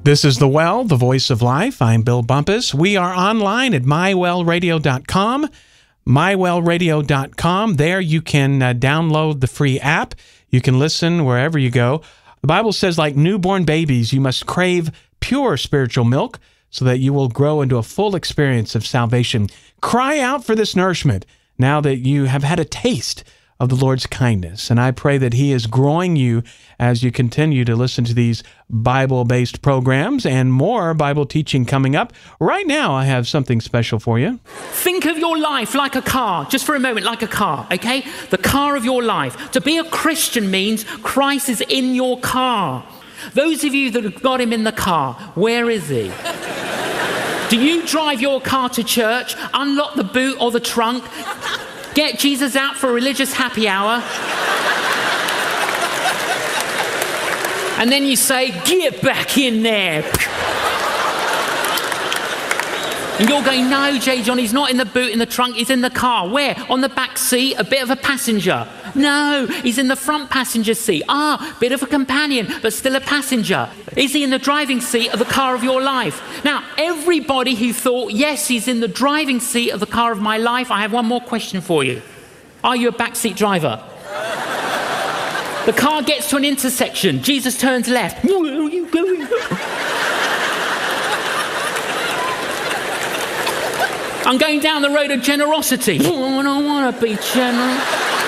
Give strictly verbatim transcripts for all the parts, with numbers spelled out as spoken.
This is The Well, the voice of life. I'm Bill Bumpus. We are online at my well radio dot com, my well radio dot com. There you can uh, download the free app. You can listen wherever you go. The Bible says, like newborn babies, you must crave pure spiritual milk so that you will grow into a full experience of salvation. Cry out for this nourishment now that you have had a taste of the Lord's kindness. And I pray that He is growing you as you continue to listen to these Bible-based programs and more Bible teaching coming up. Right now, I have something special for you. Think of your life like a car, just for a moment, like a car, okay? The car of your life. To be a Christian means Christ is in your car. Those of you that have got Him in the car, where is He? Do you drive your car to church, unlock the boot or the trunk, get Jesus out for a religious happy hour, and then you say, get back in there. And you're going, no, J. John, he's not in the boot, in the trunk, he's in the car. Where? On the back seat, a bit of a passenger. No, he's in the front passenger seat. Ah, bit of a companion, but still a passenger. Is he in the driving seat of the car of your life? Now, everybody who thought, yes, he's in the driving seat of the car of my life, I have one more question for you. Are you a backseat driver? The car gets to an intersection. Jesus turns left. Where are you going? I'm going down the road of generosity. Oh, I don't want to be generous.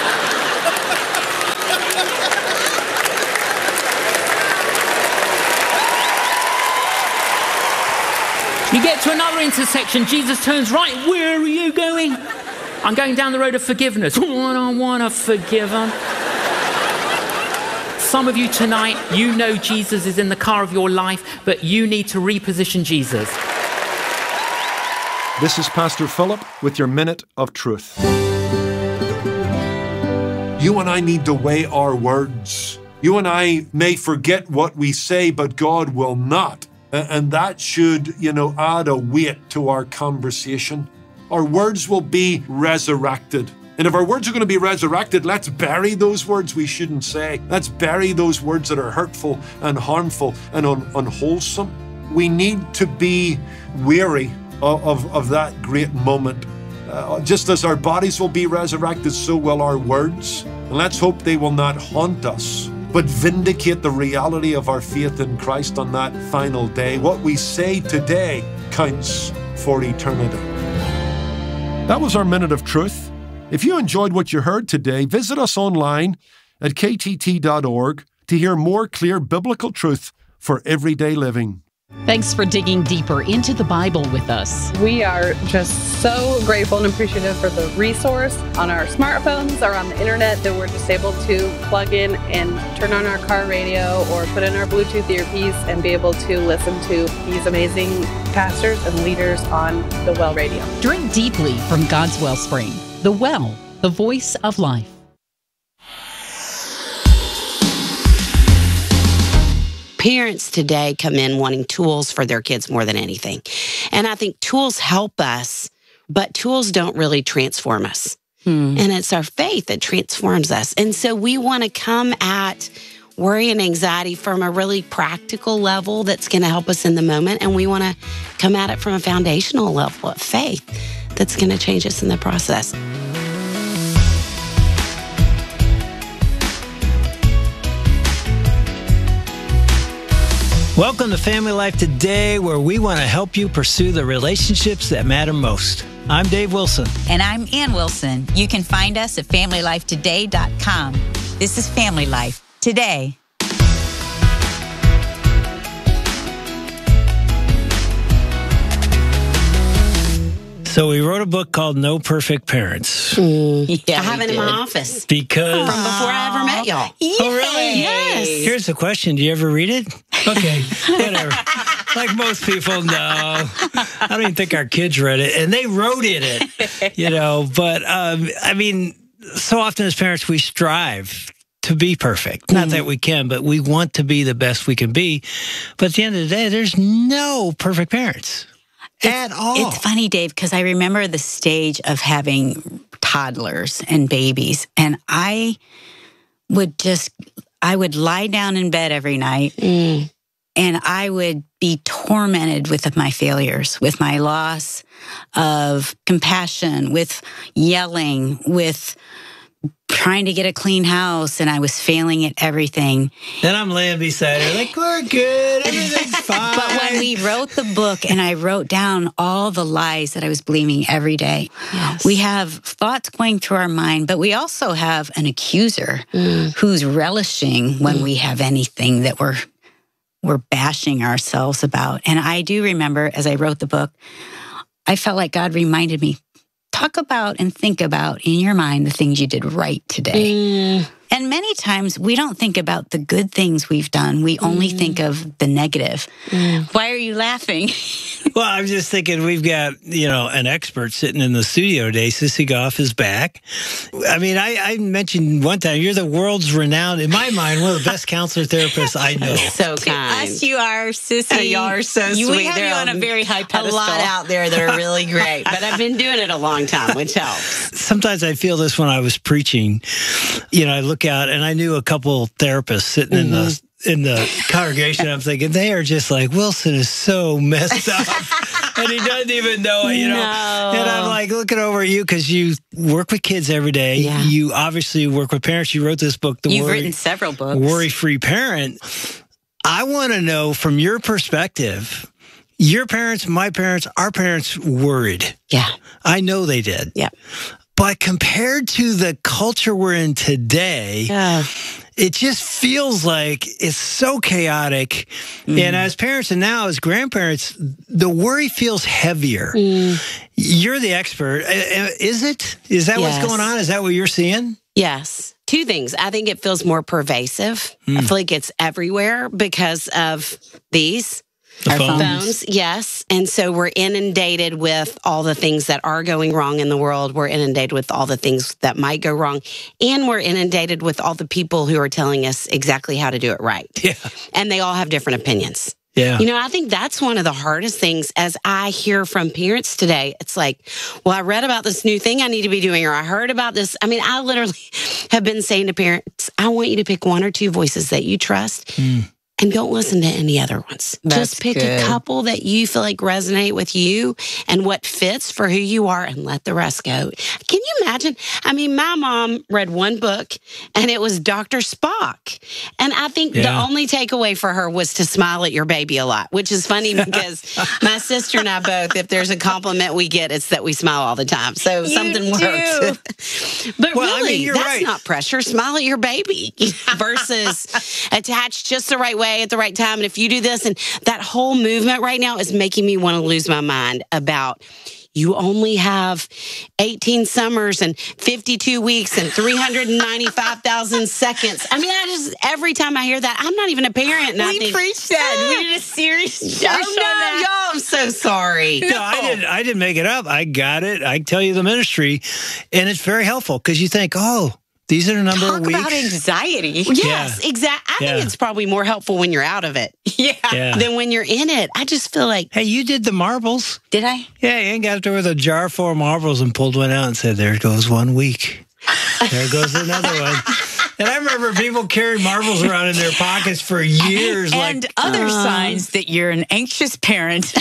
You get to another intersection. Jesus turns right. Where are you going? I'm going down the road of forgiveness. Oh, I don't want to forgive them. Some of you tonight, you know Jesus is in the car of your life, but you need to reposition Jesus. This is Pastor Philip with your Minute of Truth. You and I need to weigh our words. You and I may forget what we say, but God will not. And that should, you know, add a weight to our conversation. Our words will be resurrected. And if our words are going to be resurrected, let's bury those words we shouldn't say. Let's bury those words that are hurtful and harmful and un- unwholesome. We need to be wary of, of, of that great moment. Uh, just as our bodies will be resurrected, so will our words. And let's hope they will not haunt us, but vindicate the reality of our faith in Christ on that final day. What we say today counts for eternity. That was our Minute of Truth. If you enjoyed what you heard today, visit us online at k t t dot org to hear more clear biblical truth for everyday living. Thanks for digging deeper into the Bible with us. We are just so grateful and appreciative for the resource on our smartphones or on the internet that we're just able to plug in and turn on our car radio or put in our Bluetooth earpiece and be able to listen to these amazing pastors and leaders on the Well Radio. Drink deeply from God's wellspring. The Well, the voice of life. Parents today come in wanting tools for their kids more than anything. And I think tools help us, but tools don't really transform us. Hmm. And it's our faith that transforms us. And so we want to come at worry and anxiety from a really practical level that's going to help us in the moment. And we want to come at it from a foundational level of faith that's going to change us in the process. Welcome to Family Life Today, where we want to help you pursue the relationships that matter most. I'm Dave Wilson. And I'm Ann Wilson. You can find us at family life today dot com. This is Family Life Today. So we wrote a book called No Perfect Parents. Mm, Yeah, I have we it in my did. office. Because... From before I ever met y'all. Oh, really? Yes. Here's the question. Do you ever read it? Okay, whatever. Like most people, no. I don't even think our kids read it. And they wrote in it, you know. But, um, I mean, so often as parents, we strive to be perfect. Not that we can, but we want to be the best we can be. But at the end of the day, there's no perfect parents. At all. It's funny, Dave, because I remember the stage of having toddlers and babies, and I would just, I would lie down in bed every night, mm. And I would be tormented with my failures, with my loss of compassion, with yelling, with trying to get a clean house, and I was failing at everything. Then I'm laying beside her like, we're good, everything's fine. But when we wrote the book and I wrote down all the lies that I was believing every day, Yes. we have thoughts going through our mind, but we also have an accuser Mm. who's relishing when we have anything that we're we're bashing ourselves about. And I do remember, as I wrote the book, I felt like God reminded me, talk about and think about in your mind the things you did right today. Mm. And many times we don't think about the good things we've done. We only Mm. think of the negative. Mm. Why are you laughing? Well, I'm just thinking we've got, you know, an expert sitting in the studio today. Sissy Goff is back. I mean, I, I mentioned one time, you're the world's renowned, in my mind, one of the best counselor therapists I know. So To kind. us, you are, Sissy. Uh, you are so You- sweet. We have There you on are a very high a pedestal. lot out there that are really great, but I've been doing it a long time, which helps. Sometimes I feel this when I was preaching. You know, I look out and I knew a couple therapists sitting in the in the congregation. I'm thinking they are just like, Wilson is so messed up, and he doesn't even know it. You know, No. and I'm like looking over at you because you work with kids every day. Yeah. You obviously work with parents. You wrote this book, The You've Worry, written several books. Worry-Free Parent. I want to know from your perspective. Your parents, my parents, our parents worried. Yeah. I know they did. Yeah. But compared to the culture we're in today, Yeah. it just feels like it's so chaotic. Mm. And as parents and now as grandparents, the worry feels heavier. Mm. You're the expert. Uh, Is it? Is that Yes. what's going on? Is that what you're seeing? Yes. Two things. I think it feels more pervasive. I feel like it's everywhere because of these. The Our phones. Phones, yes. And so we're inundated with all the things that are going wrong in the world. We're inundated with all the things that might go wrong. And we're inundated with all the people who are telling us exactly how to do it right. Yeah. And they all have different opinions. Yeah. You know, I think that's one of the hardest things as I hear from parents today. It's like, well, I read about this new thing I need to be doing, or I heard about this. I mean, I literally have been saying to parents, I want you to pick one or two voices that you trust. Mm. And don't listen to any other ones. That's Just pick good. a couple that you feel like resonate with you and what fits for who you are, and let the rest go. Can you imagine? I mean, my mom read one book and it was Doctor Spock. And I think Yeah. the only takeaway for her was to smile at your baby a lot, which is funny because my sister and I both, if there's a compliment we get, it's that we smile all the time. So You something do. works. But Well, I really, mean, you're that's right. not pressure. Smile at your baby versus attach just the right way at the right time. And if you do this, and that whole movement right now is making me want to lose my mind about you only have eighteen summers and fifty-two weeks and three hundred ninety-five thousand seconds. I mean, I just, every time I hear that, I'm not even a parent. And I We think, preached that. We did a series show oh on no, that. y'all, I'm so sorry. No, I didn't. I didn't make it up. I got it. I tell you the ministry, and it's very helpful because you think, oh, these are the number Talk of weeks. about anxiety. Yes, exactly. I Yeah. think it's probably more helpful when you're out of it Yeah. Yeah. than when you're in it. I just feel like, Hey, you did the marbles. Did I? Yeah, Ann got up there with a jar full of marbles and pulled one out and said, there goes one week. There goes another one. And I remember people carrying marbles around in their pockets for years. And like, other signs that you're an anxious parent.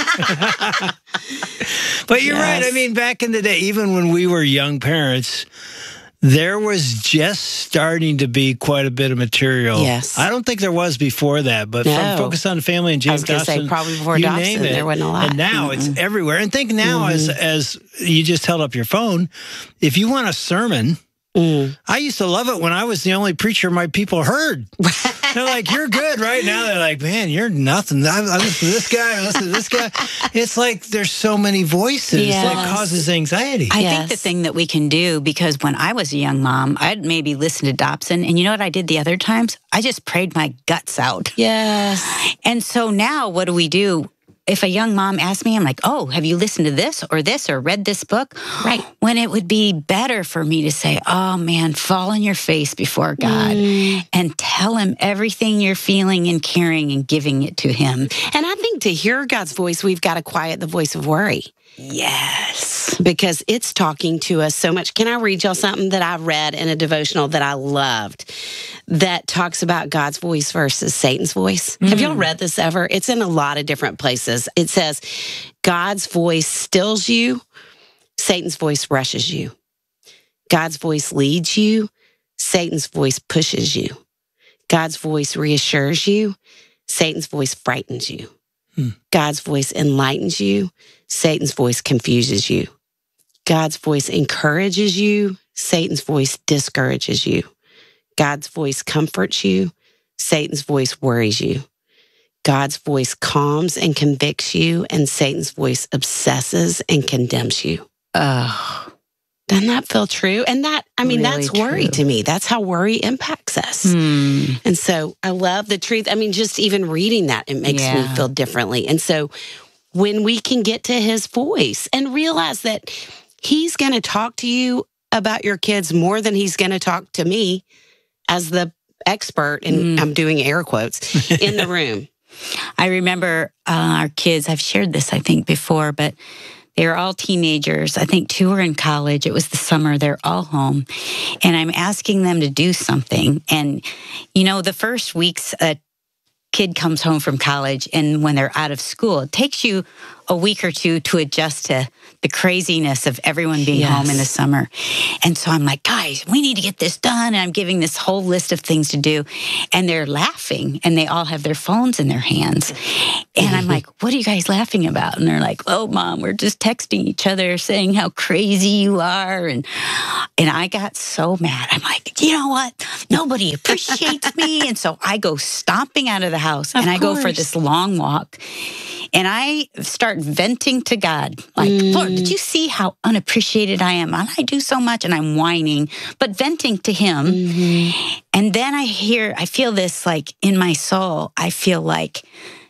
but you're right. Yes. I mean, back in the day, even when we were young parents, there was just starting to be quite a bit of material. Yes. I don't think there was before that, but No. from Focus on the Family and I was James gonna say, Dobson, probably before you Dobson, name it. there wasn't a lot. And now it's everywhere. And think now, as as you just held up your phone, if you want a sermon, mm. I used to love it when I was the only preacher my people heard. They're like, you're good right now. They're like, man, you're nothing. I, I listen to this guy, I listen to this guy. It's like there's so many voices Yes. that causes anxiety. I Yes. think the thing that we can do, because when I was a young mom, I'd maybe listen to Dobson. And you know what I did the other times? I just prayed my guts out. Yes. And so now what do we do? If a young mom asks me, I'm like, oh, have you listened to this or this or read this book? Right. When it would be better for me to say, oh man, fall on your face before God Mm. and tell him everything you're feeling and caring and giving it to him. And I think to hear God's voice, we've got to quiet the voice of worry. Yes. Yes. Because it's talking to us so much. Can I read y'all something that I read in a devotional that I loved that talks about God's voice versus Satan's voice? Mm. Have y'all read this ever? It's in a lot of different places. It says, God's voice stills you, Satan's voice rushes you. God's voice leads you, Satan's voice pushes you. God's voice reassures you, Satan's voice frightens you. Hmm. God's voice enlightens you, Satan's voice confuses you. God's voice encourages you, Satan's voice discourages you. God's voice comforts you, Satan's voice worries you. God's voice calms and convicts you, and Satan's voice obsesses and condemns you. Oh. Doesn't that feel true? And that, I mean, Really that's worry true. to me. That's how worry impacts us. Hmm. And so I love the truth. I mean, just even reading that, it makes Yeah. me feel differently. And so when we can get to his voice and realize that he's going to talk to you about your kids more than he's going to talk to me as the expert, and Mm. I'm doing air quotes, in the room. I remember uh, our kids, I've shared this, I think, before, but they were all teenagers. I think two were in college. It was the summer. They're all home. And I'm asking them to do something. And, you know, the first weeks a kid comes home from college and when they're out of school, it takes you a week or two to adjust to the craziness of everyone being Yes. home in the summer. And so I'm like, guys, we need to get this done. And I'm giving this whole list of things to do. And they're laughing and they all have their phones in their hands. And I'm like, what are you guys laughing about? And they're like, oh, Mom, we're just texting each other saying how crazy you are. And and I got so mad. I'm like, you know what? Nobody appreciates me. And so I go stomping out of the house Of and I go for course. this long walk. And I start venting to God, like, Mm. Lord, did you see how unappreciated I am? And I do so much and I'm whining, but venting to him. Mm-hmm. And then I hear, I feel this like in my soul, I feel like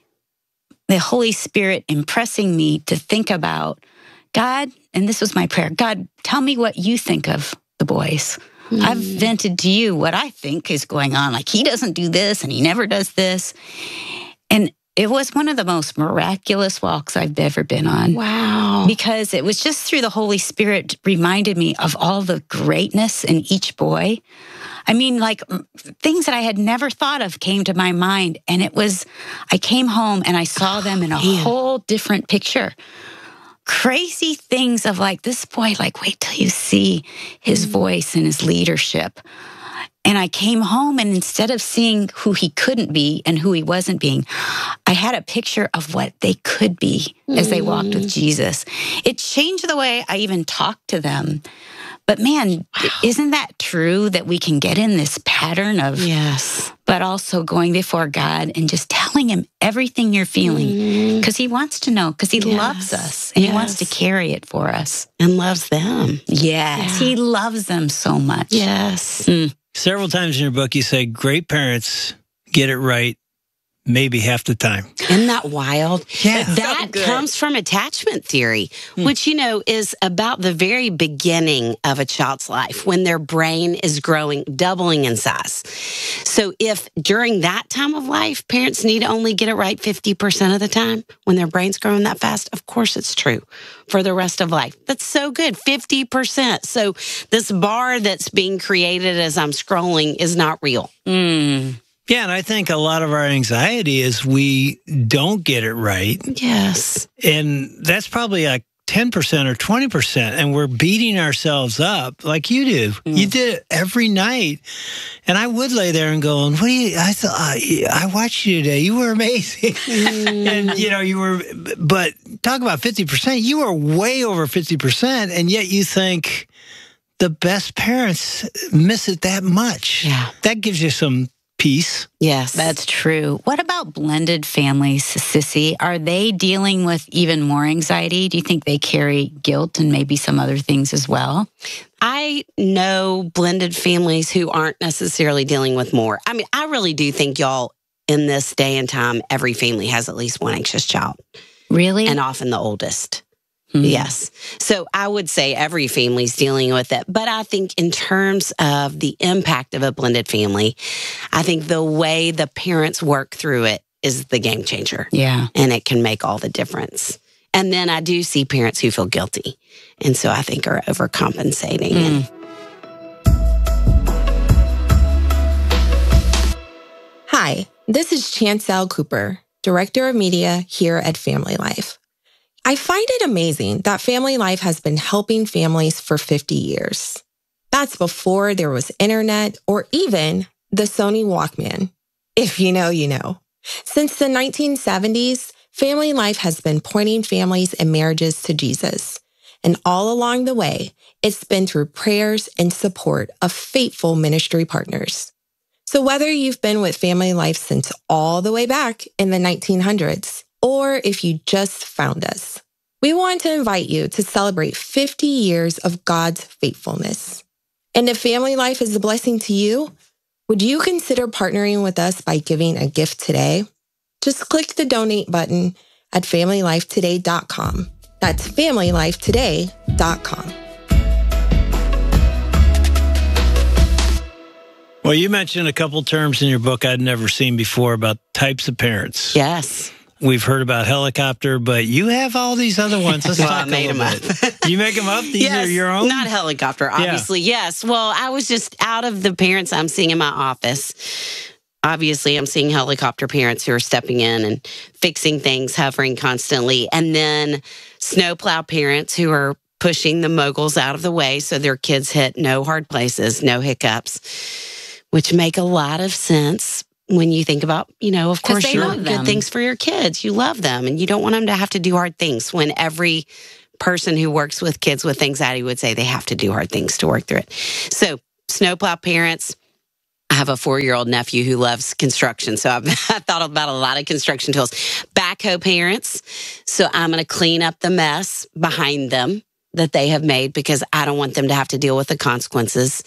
the Holy Spirit impressing me to think about, God, and this was my prayer, God, tell me what you think of the boys. Mm. I've vented to you what I think is going on. Like, he doesn't do this and he never does this. And it was one of the most miraculous walks I've ever been on. Wow. Because it was just through the Holy Spirit reminded me of all the greatness in each boy. I mean, like things that I had never thought of came to my mind. And it was, I came home and I saw them in a man. whole different picture. Crazy things of like, this boy, like, wait till you see his voice and his leadership. And I came home and instead of seeing who he couldn't be and who he wasn't being, I had a picture of what they could be as they walked with Jesus. It changed the way I even talked to them. But man, isn't that true that we can get in this pattern of, Yes. but also going before God and just telling him everything you're feeling because he wants to know, because he Yes. loves us and he wants to Yes. carry it for us. And loves them. Yes, Yeah. he loves them so much. Yes. Several times in your book, you say great parents get it right maybe half the time. Isn't that wild? Yeah. That comes from attachment theory, which, you know, is about the very beginning of a child's life when their brain is growing, doubling in size. So if during that time of life, parents need to only get it right fifty percent of the time when their brain's growing that fast, of course it's true for the rest of life. That's so good, fifty percent. So this bar that's being created as I'm scrolling is not real. Mm. Yeah, and I think a lot of our anxiety is we don't get it right. Yes. And that's probably like ten percent or twenty percent. And we're beating ourselves up like you do. Mm. You did it every night. And I would lay there and go, what do you, I thought, I, I watched you today. You were amazing. Mm. And, you know, you were, but talk about fifty percent. You were way over fifty percent. And yet you think the best parents miss it that much. Yeah. That gives you some peace. Yes. That's true. What about blended families, Sissy? Are they dealing with even more anxiety? Do you think they carry guilt and maybe some other things as well? I know blended families who aren't necessarily dealing with more. I mean, I really do think, y'all, in this day and time, every family has at least one anxious child, Really? and often the oldest. Mhm. Yes. So I would say every family's dealing with it. But I think in terms of the impact of a blended family, I think the way the parents work through it is the game changer. Yeah. And it can make all the difference. And then I do see parents who feel guilty, and so I think are overcompensating. Mm. And Hi, this is Chancel Cooper, Director of Media here at Family Life. I find it amazing that Family Life has been helping families for fifty years. That's before there was internet or even the Sony Walkman. If you know, you know. Since the nineteen seventies, Family Life has been pointing families and marriages to Jesus. And all along the way, it's been through prayers and support of faithful ministry partners. So whether you've been with Family Life since all the way back in the nineteen hundreds, or if you just found us, we want to invite you to celebrate fifty years of God's faithfulness. And if Family Life is a blessing to you, would you consider partnering with us by giving a gift today? Just click the donate button at family life today dot com. That's family life today dot com. Well, you mentioned a couple terms in your book I'd never seen before about types of parents. Yes. We've heard about helicopter, but you have all these other ones. Let's well, talk I made a little them bit. up. You make them up? These yes, are your own? Not helicopter, obviously. Yeah. Yes. Well, I was just out of the parents I'm seeing in my office. Obviously, I'm seeing helicopter parents who are stepping in and fixing things, hovering constantly. And then snowplow parents who are pushing the moguls out of the way so their kids hit no hard places, no hiccups, which make a lot of sense. When you think about, you know, of course, you want good things for your kids. You love them, and you don't want them to have to do hard things. When every person who works with kids with anxiety would say they have to do hard things to work through it. So, snowplow parents. I have a four-year-old nephew who loves construction, so I've I thought about a lot of construction tools. Backhoe parents. So I'm going to clean up the mess behind them that they have made because I don't want them to have to deal with the consequences.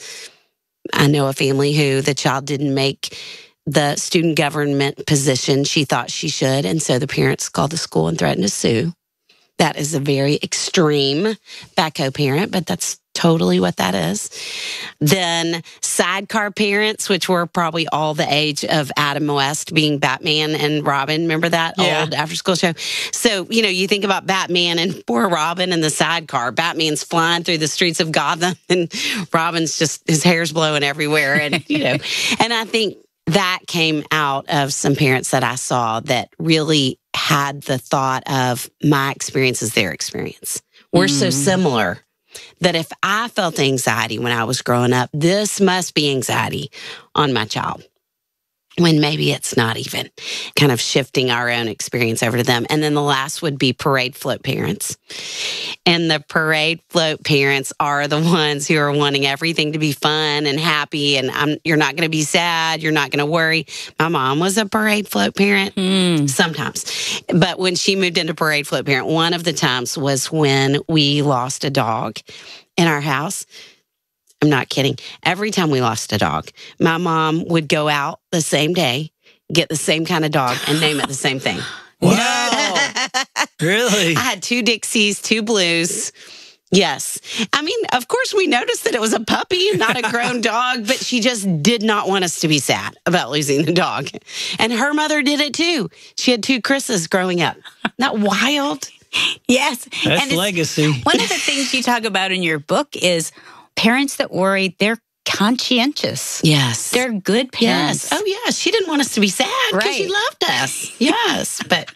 I know a family who the child didn't make the student government position she thought she should. And so the parents called the school and threatened to sue. That is a very extreme backhoe parent, but that's totally what that is. Then sidecar parents, which were probably all the age of Adam West being Batman and Robin. Remember that yeah. old after school show? So, you know, you think about Batman and poor Robin in the sidecar. Batman's flying through the streets of Gotham and Robin's just, his hair's blowing everywhere. And, you know, and I think that came out of some parents that I saw that really had the thought of my experience is their experience. We're mm. so similar that if I felt anxiety when I was growing up, this must be anxiety on my child. When maybe it's not even, kind of shifting our own experience over to them. And then the last would be parade float parents. And the parade float parents are the ones who are wanting everything to be fun and happy. And I'm, you're not going to be sad. You're not going to worry. My mom was a parade float parent mm. sometimes. But when she moved into parade float parent, one of the times was when we lost a dog in our house. I'm not kidding. Every time we lost a dog, my mom would go out the same day, get the same kind of dog, and name it the same thing. Wow. Really? I had two Dixies, two Blues. Yes. I mean, of course, we noticed that it was a puppy, not a grown dog, but she just did not want us to be sad about losing the dog. And her mother did it too. She had two Chris's growing up. Isn't that wild? Yes. That's and legacy. One of the things you talk about in your book is parents that worry, they're conscientious. Yes. They're good parents. Yes. Oh, yes. She didn't want us to be sad because right. she loved us. Yes. But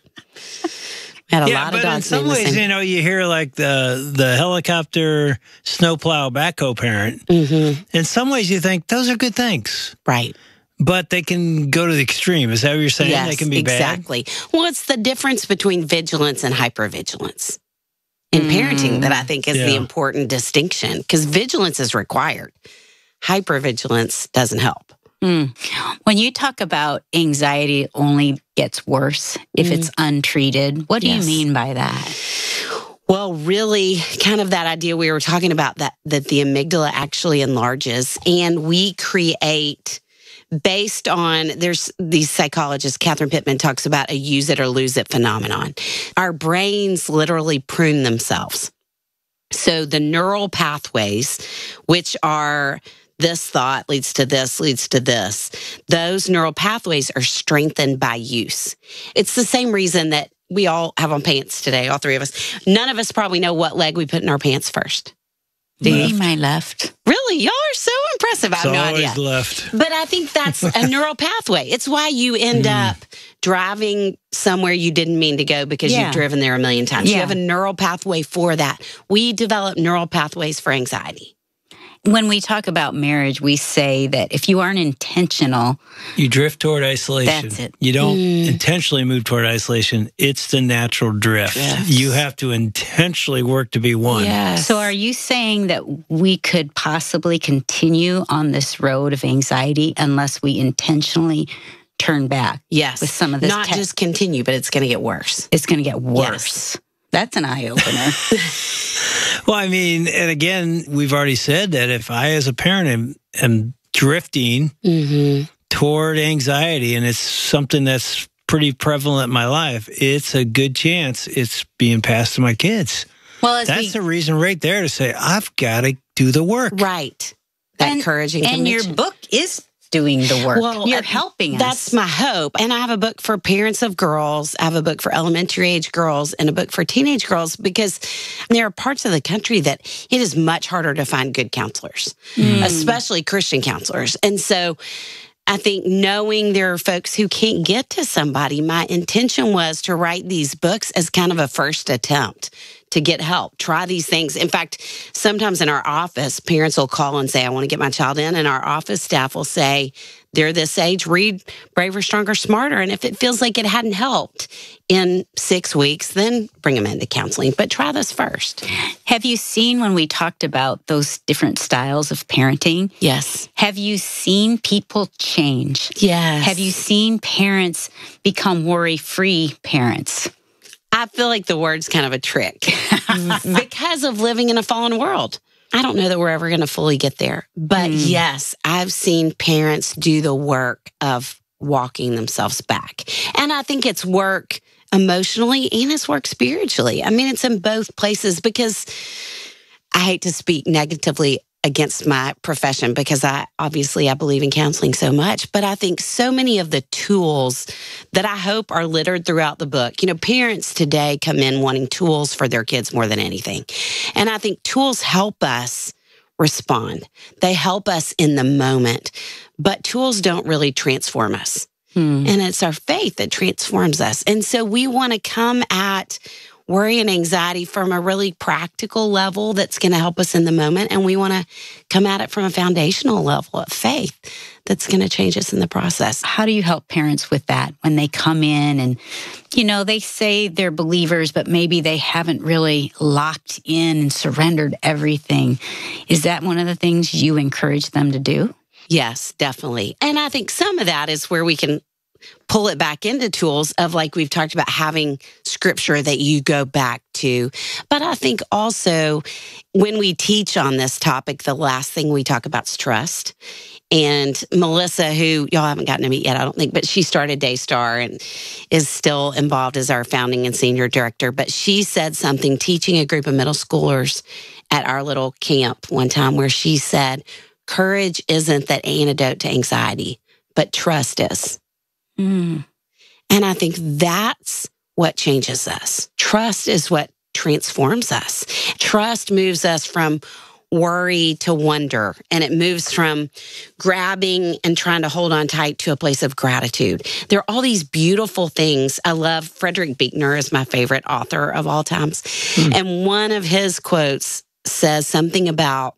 we had a yeah, lot but of dogs. In some ways, you know, you hear like the, the helicopter, snowplow, backhoe parent. Mm-hmm. In some ways, you think those are good things. Right. But they can go to the extreme. Is that what you're saying? Yes, they can be exactly. bad? Well, it's the difference between vigilance and hypervigilance in mm. parenting that I think is yeah. the important distinction, because vigilance is required. Hypervigilance doesn't help. Mm. When you talk about anxiety only gets worse if mm. it's untreated, what do yes. you mean by that? Well, really, kind of that idea we were talking about, that that the amygdala actually enlarges, and we create, based on, there's these psychologists, Catherine Pittman talks about a use it or lose it phenomenon. Our brains literally prune themselves. So the neural pathways, which are this thought leads to this, leads to this, those neural pathways are strengthened by use. It's the same reason that we all have on pants today, all three of us. None of us probably know what leg we put in our pants first. Maybe my left. Really? Y'all are so impressive. I have It's no always idea. left. But I think that's a neural pathway. It's why you end Mm. up driving somewhere you didn't mean to go because Yeah. you've driven there a million times. You Yeah. have a neural pathway for that. We develop neural pathways for anxiety. When we talk about marriage, we say that if you aren't intentional, You drift toward isolation. That's it. You don't intentionally move toward isolation. It's the natural drift. Drifts. You have to intentionally work to be one. Yes. so are you saying that we could possibly continue on this road of anxiety unless we intentionally turn back? Yes. With some of this Not tech- just continue, but it's going to get worse. It's going to get worse. That's an eye opener. Well, I mean, and again, we've already said that if I, as a parent, am, am drifting Mm-hmm. toward anxiety, and it's something that's pretty prevalent in my life, it's a good chance it's being passed to my kids. Well, as That's we, the reason right there to say, I've got to do the work. Right. That and, courage and, and your conviction. book is doing the work. Well, You're uh, helping us. That's my hope. And I have a book for parents of girls. I have a book for elementary age girls and a book for teenage girls because there are parts of the country that it is much harder to find good counselors, especially Christian counselors. And so I think knowing there are folks who can't get to somebody, my intention was to write these books as kind of a first attempt to get help. Try these things. In fact, sometimes in our office, parents will call and say, I want to get my child in. And our office staff will say, they're this age, read Braver, Stronger, Smarter. And if it feels like it hadn't helped in six weeks, then bring them into counseling. But try this first. Have you seen when we talked about those different styles of parenting? Yes. Have you seen people change? Yes. Have you seen parents become worry-free parents? I feel like the word's kind of a trick because of living in a fallen world. I don't know that we're ever going to fully get there. But Mm. yes, I've seen parents do the work of walking themselves back. And I think it's work emotionally and it's work spiritually. I mean, it's in both places because I hate to speak negatively against my profession because I obviously I believe in counseling so much, but I think so many of the tools that I hope are littered throughout the book. You know, parents today come in wanting tools for their kids more than anything. And I think tools help us respond. They help us in the moment, but tools don't really transform us. Hmm. And it's our faith that transforms us. And so we want to come at worry and anxiety from a really practical level that's going to help us in the moment. And we want to come at it from a foundational level of faith that's going to change us in the process. How do you help parents with that when they come in and, you know, they say they're believers, but maybe they haven't really locked in and surrendered everything? Is that one of the things you encourage them to do? Yes, definitely. And I think some of that is where we can pull it back into tools of, like we've talked about, having scripture that you go back to. But I think also when we teach on this topic, the last thing we talk about is trust. And Melissa, who y'all haven't gotten to meet yet, I don't think, but she started Daystar and is still involved as our founding and senior director. But she said something teaching a group of middle schoolers at our little camp one time where she said, courage isn't that antidote to anxiety, but trust is. Mm. And I think that's what changes us. Trust is what transforms us. Trust moves us from worry to wonder, and it moves from grabbing and trying to hold on tight to a place of gratitude. There are all these beautiful things. I love Frederick Buechner is my favorite author of all times. Mm. And one of his quotes says something about,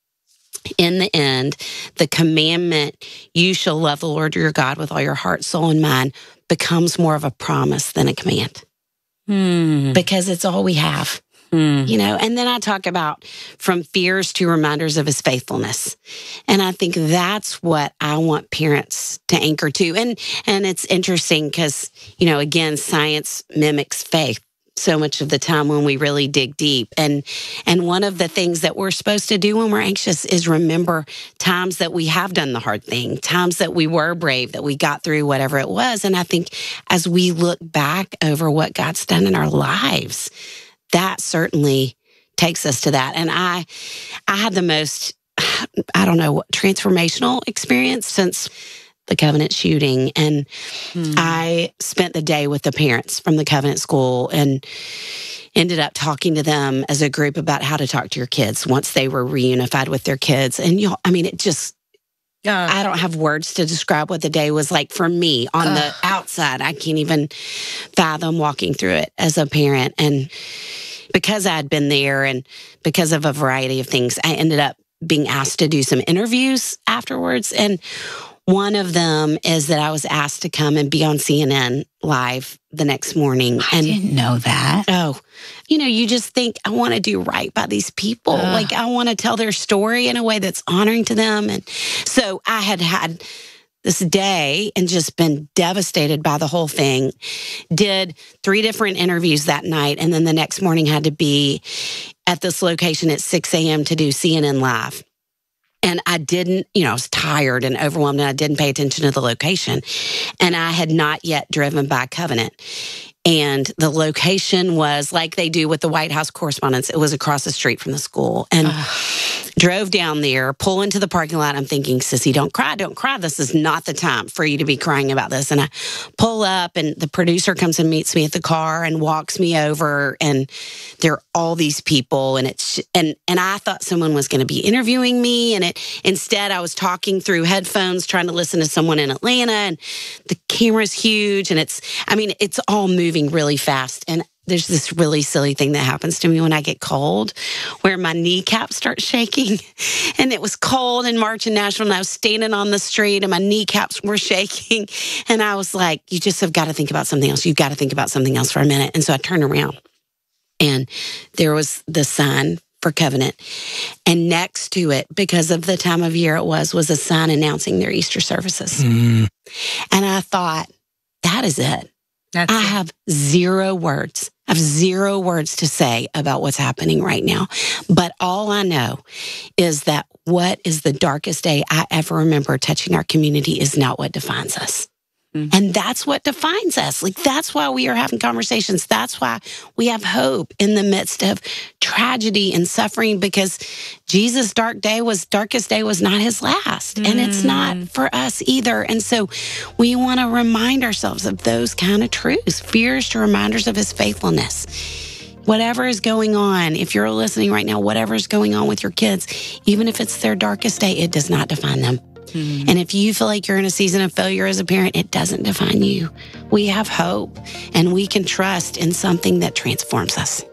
in the end, the commandment, you shall love the Lord your God with all your heart, soul, and mind, becomes more of a promise than a command. Mm. Because it's all we have. Mm. You know, and then I talk about from fears to reminders of his faithfulness. And I think that's what I want parents to anchor to. And and it's interesting because, you know, again, science mimics faith so much of the time when we really dig deep. And and one of the things that we're supposed to do when we're anxious is remember times that we have done the hard thing, times that we were brave, that we got through whatever it was. And I think as we look back over what God's done in our lives, that certainly takes us to that. And I I had the most, I don't know, transformational experience since the Covenant shooting. And Hmm. I spent the day with the parents from the Covenant school and ended up talking to them as a group about how to talk to your kids once they were reunified with their kids. And, you know, I mean, it just, Uh, I don't have words to describe what the day was like for me on the outside. I can't even fathom walking through it as a parent. And because I'd been there and because of a variety of things, I ended up being asked to do some interviews afterwards. And one of them is that I was asked to come and be on C N N live the next morning. I and didn't know that. Oh, you know, you just think, I want to do right by these people. Ugh. Like, I want to tell their story in a way that's honoring to them. And so I had had this day and just been devastated by the whole thing. Did three different interviews that night. And then the next morning had to be at this location at six a.m. to do C N N live. And I didn't, you know, I was tired and overwhelmed and I didn't pay attention to the location. And I had not yet driven by Covenant. And the location was like they do with the White House Correspondents. It was across the street from the school. And drove down there, pull into the parking lot. I'm thinking, Sissy, don't cry, don't cry. This is not the time for you to be crying about this. And I pull up and the producer comes and meets me at the car and walks me over. And there are all these people. And it's and and I thought someone was going to be interviewing me. And it instead I was talking through headphones, trying to listen to someone in Atlanta. And the camera's huge. And it's, I mean, it's all moving really fast. And there's this really silly thing that happens to me when I get cold, where my kneecaps start shaking. And it was cold in March in Nashville, and I was standing on the street, and my kneecaps were shaking. And I was like, you just have got to think about something else. You've got to think about something else for a minute. And so I turned around, and there was the sign for Covenant. And next to it, because of the time of year it was, was a sign announcing their Easter services. Mm. And I thought, that is it. That's I it. have zero words. I have zero words to say about what's happening right now. But all I know is that what is the darkest day I ever remember touching our community is not what defines us. Mm-hmm. And that's what defines us. Like, that's why we are having conversations. That's why we have hope in the midst of tragedy and suffering, because Jesus' dark day was darkest day was not his last. Mm. And it's not for us either. And so we want to remind ourselves of those kind of truths. Fear is to reminders of his faithfulness. Whatever is going on, if you're listening right now, whatever is going on with your kids, even if it's their darkest day, it does not define them. Mm. And if you feel like you're in a season of failure as a parent, it doesn't define you. We have hope, and we can trust in something that transforms us.